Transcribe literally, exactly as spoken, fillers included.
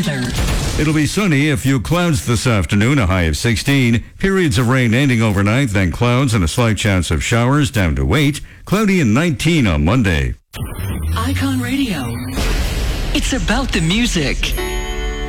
weather. It'll be sunny, a few clouds this afternoon, a high of sixteen. Periods of rain ending overnight, then clouds and a slight chance of showers down to eight. Cloudy and nineteen on Monday. Icon Radio. It's about the music.